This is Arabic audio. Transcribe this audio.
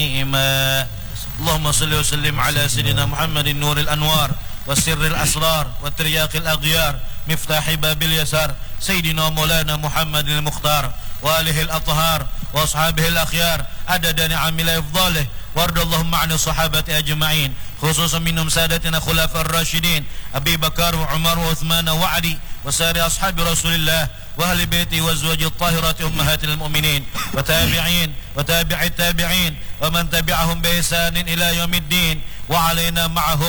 اللهم صل وسلم على سيدنا محمد النور الأنوار والسر الأسرار والترياق الأغيار مفتاح باب اليسار سيدنا مولانا محمد المختار وآله الأطهار وأصحابه الأخيار عدد نعم إفضاله وارض اللهم عن الصحابة أجمعين خصوصا منهم سادتنا خلفاء الراشدين أبي بكر وعمر وعثمان وعلي وسائر أصحاب رسول الله وأهل بيته وأزواجه الطاهرات أمهات المؤمنين وتابعين وتابع التابعين ومن تبعهم بإحسان إلى يوم الدين وعلينا معهم